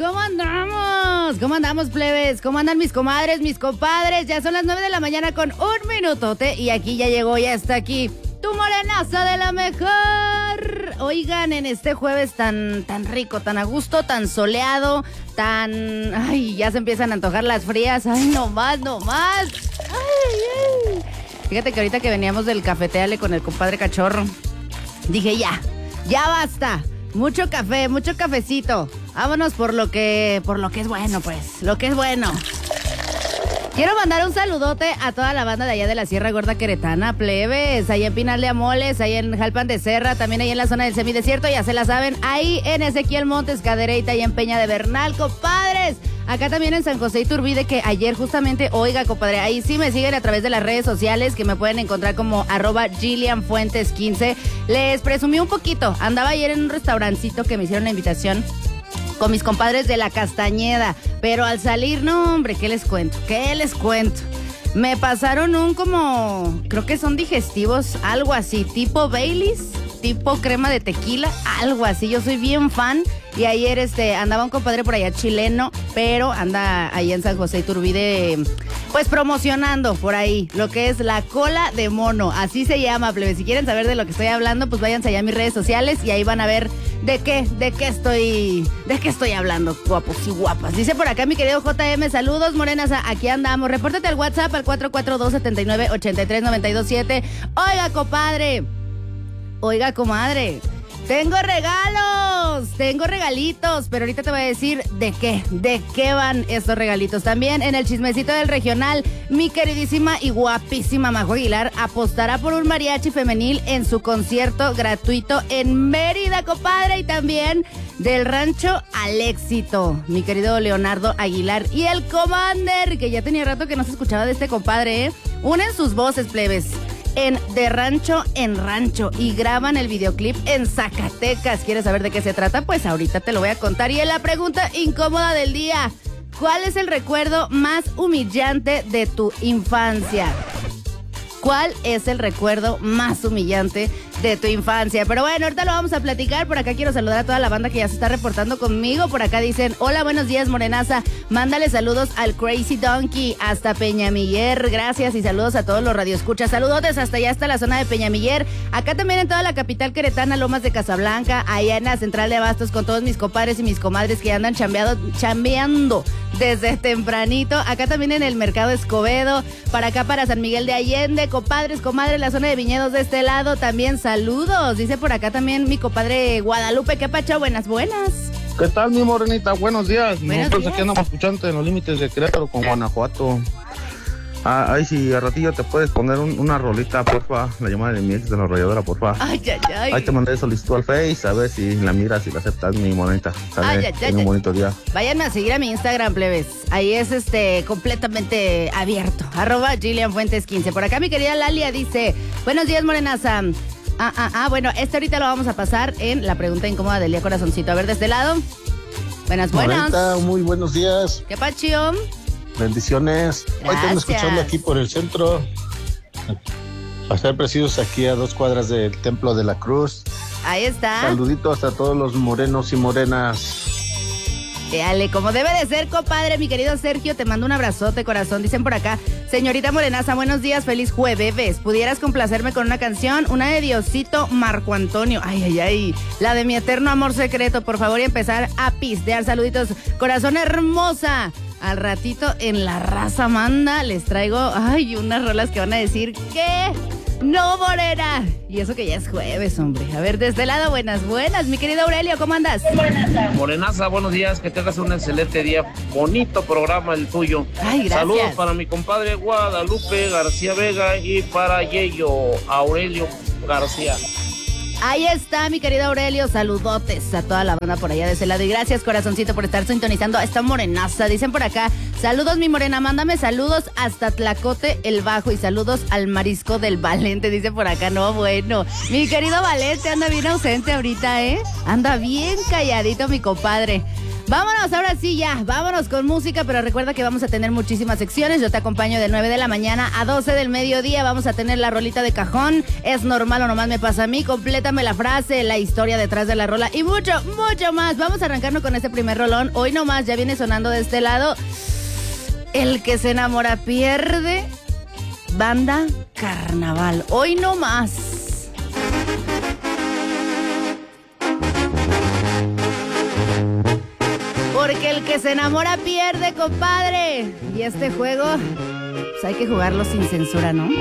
¿Cómo andamos? ¿Cómo andamos, plebes? ¿Cómo andan mis comadres, mis compadres? Ya son las 9 de la mañana con un minutote y aquí ya llegó, ya está aquí tu morenaza de la mejor. Oigan, en este jueves tan rico, tan a gusto, tan soleado, tan... Ay, ya se empiezan a antojar las frías. Ay, no más. Ay. Fíjate que ahorita que veníamos del cafeteale con el compadre Cachorro, dije ya basta. Mucho café, mucho cafecito. Vámonos por lo que es bueno, pues. Lo que es bueno. Quiero mandar un saludote a toda la banda de allá de la Sierra Gorda Queretana, plebes, ahí en Pinal de Amoles, ahí en Jalpan de Serra, también ahí en la zona del semidesierto, ya se la saben, ahí en Ezequiel Montes, Cadereyta, ahí en Peña de Bernal, compadres. Acá también en San José Iturbide, que ayer justamente, oiga, compadre, ahí sí me siguen a través de las redes sociales, que me pueden encontrar como @GillianFuentes15. Les presumí un poquito, andaba ayer en un restaurancito que me hicieron la invitación con mis compadres de La Castañeda, pero al salir, no, hombre, ¿qué les cuento? Me pasaron creo que son digestivos, algo así, tipo Baileys, tipo crema de tequila, algo así. Yo soy bien fan y ayer andaba un compadre por allá chileno, pero anda ahí en San José Iturbide, pues promocionando por ahí lo que es la cola de mono, así se llama, plebe. Si quieren saber de lo que estoy hablando, pues váyanse allá a mis redes sociales y ahí van a ver de qué estoy hablando, guapos y guapas. Dice por acá mi querido JM, saludos morenas, aquí andamos. Repórtate al WhatsApp al 442-79-83-927. Oiga, compadre. Oiga, comadre, tengo regalitos, pero ahorita te voy a decir de qué van estos regalitos. También en el chismecito del regional, mi queridísima y guapísima Majo Aguilar apostará por un mariachi femenil en su concierto gratuito en Mérida, compadre, y también del rancho al éxito, mi querido Leonardo Aguilar y el Commander, que ya tenía rato que no se escuchaba de este compadre, ¿eh? Unen sus voces, plebes, de rancho en rancho y graban el videoclip en Zacatecas. ¿Quieres saber de qué se trata? Pues ahorita te lo voy a contar. Y en la pregunta incómoda del día, ¿cuál es el recuerdo más humillante de tu infancia? ¿Cuál es el recuerdo más humillante de tu infancia? Pero bueno, ahorita lo vamos a platicar. Por acá quiero saludar a toda la banda que ya se está reportando conmigo. Por acá dicen, hola, buenos días, morenaza. Mándale saludos al Crazy Donkey hasta Peñamiller. Gracias y saludos a todos los radioescuchas. Saludotes hasta allá, hasta la zona de Peñamiller. Acá también en toda la capital queretana, Lomas de Casablanca, allá en la central de Abastos con todos mis compadres y mis comadres que andan chambeando desde tempranito. Acá también en el Mercado Escobedo. Para acá, para San Miguel de Allende, compadres, comadres, la zona de viñedos de este lado, también saludos. Dice por acá también mi compadre Guadalupe, ¿qué pacho? Buenas. ¿Qué tal, mi morenita? Buenos días. Nosotros aquí andamos escuchando en los límites de Querétaro con Guanajuato. Ahí sí, a ratillo te puedes poner una rolita, porfa, la llamada de miel de la rayadora, porfa. Ay. Ahí te mandé solicitud al Face, a ver si la miras y la aceptas, mi morenita. Sale, un bonito día. Váyanme a seguir a mi Instagram, plebes. Ahí es completamente abierto. @GillianFuentes15. Por acá mi querida Lalia dice, buenos días, morenaza. Bueno, ahorita lo vamos a pasar en la pregunta incómoda del día, corazoncito. A ver, de este lado. Buenas. Morenita, muy buenos días. ¿Qué pacho? Bendiciones. Gracias. Hoy estamos escuchando aquí por el centro. A ser precisos, aquí a 2 cuadras del Templo de la Cruz. Ahí está. Saluditos a todos los morenos y morenas. Dale, como debe de ser, compadre, mi querido Sergio, te mando un abrazote, corazón. Dicen por acá, señorita morenaza, buenos días, feliz jueves. ¿Pudieras complacerme con una canción? Una de Diosito Marco Antonio. Ay, la de mi eterno amor secreto, por favor, y empezar a pistear. Saluditos, corazón hermosa. Al ratito en La Raza Manda les traigo, unas rolas que van a decir que no, morena. Y eso que ya es jueves, hombre. A ver, de este lado, buenas. Mi querido Aurelio, ¿cómo andas? Morenaza, buenos días, que tengas un excelente día. Bonito programa el tuyo. Ay, gracias. Saludos para mi compadre Guadalupe García Vega y para Yeyo Aurelio García. Ahí está, mi querido Aurelio. Saludotes a toda la banda por allá de ese lado. Y gracias, corazoncito, por estar sintonizando a esta morenaza. Dicen por acá, saludos, mi morena. Mándame saludos hasta Tlacote, el Bajo. Y saludos al Marisco del Valente. Dice por acá, no, bueno. Mi querido Valente anda bien ausente ahorita, ¿eh? Anda bien calladito, mi compadre. Vámonos, ahora sí ya, vámonos con música, pero recuerda que vamos a tener muchísimas secciones. Yo te acompaño de 9 de la mañana a 12 del mediodía. Vamos a tener la rolita de cajón. ¿Es normal o nomás me pasa a mí? Complétame la frase, la historia detrás de la rola y mucho, mucho más. Vamos a arrancarnos con este primer rolón. Hoy nomás ya viene sonando de este lado. El que se enamora pierde. Banda Carnaval. Hoy nomás. Porque el que se enamora pierde, compadre. Y este juego, pues hay que jugarlo sin censura, ¿no?